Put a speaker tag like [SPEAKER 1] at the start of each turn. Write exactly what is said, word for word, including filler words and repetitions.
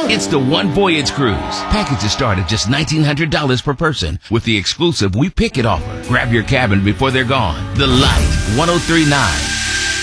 [SPEAKER 1] It's the One Voyage Cruise. Packages start at just nineteen hundred dollars per person with the exclusive We Pick It offer. Grab your cabin before they're gone. The Light, one oh three point nine.